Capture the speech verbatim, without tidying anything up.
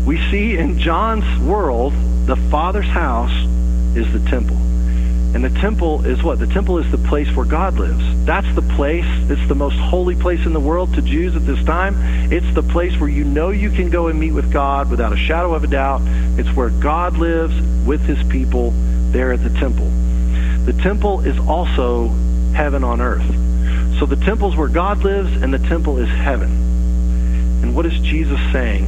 We see in John's world, the Father's house is the temple. And the temple is what? The temple is the place where God lives. That's the place. It's the most holy place in the world to Jews at this time. It's the place where you know you can go and meet with God without a shadow of a doubt. It's where God lives with his people there at the temple. The temple is also heaven on earth. So the temple is where God lives, and the temple is heaven. And what is Jesus saying?